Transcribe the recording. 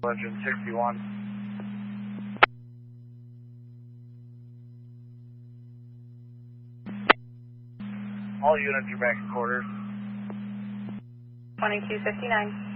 Engine 61. All units are back in quarters. 2259.